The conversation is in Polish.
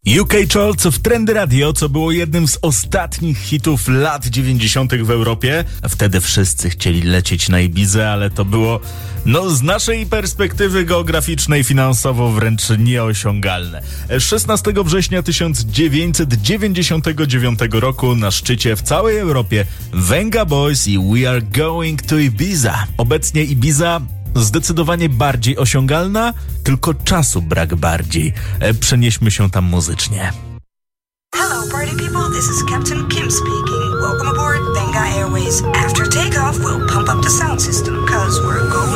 UK Charts w Trendy Radio, co było jednym z ostatnich hitów lat 90. w Europie. Wtedy wszyscy chcieli lecieć na Ibizę, ale to było, z naszej perspektywy geograficznej, finansowo wręcz nieosiągalne. 16 września 1999 roku na szczycie w całej Europie Venga Boys i We Are Going to Ibiza. Obecnie Ibiza zdecydowanie bardziej osiągalna, tylko czasu brak bardziej. Przenieśmy się tam muzycznie. Hello party people, this is Captain Kim speaking. Welcome aboard Venga Airways. After